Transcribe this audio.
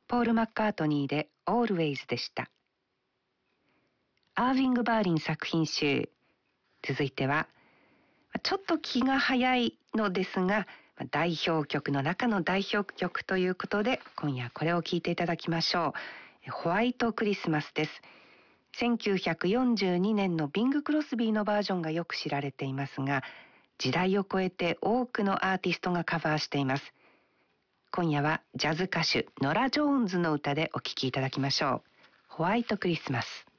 ポール・マッカートニーで Always でした。アーヴィング・バーリン作品集。続いてはちょっと気が早いのですが、代表曲の中の代表曲ということで、今夜これを聴いていただきましょう。ホワイトクリスマスです。1942年のビング・クロスビーのバージョンがよく知られていますが、時代を超えて多くのアーティストがカバーしています。今夜はジャズ歌手ノラ・ジョーンズの歌でお聴きいただきましょう。ホワイトクリスマス。